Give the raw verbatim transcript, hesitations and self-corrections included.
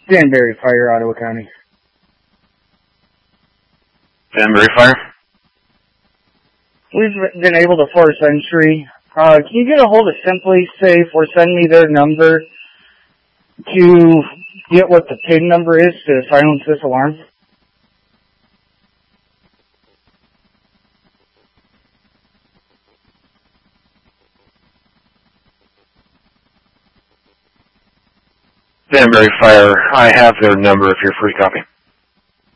Danbury Fire, Ottawa County. Danbury Fire? We've been able to force entry. Uh, can you get a hold of Simply Safe or send me their number to get what the P I N number is to silence this alarm? Danbury Fire, I have their number if you're free copy.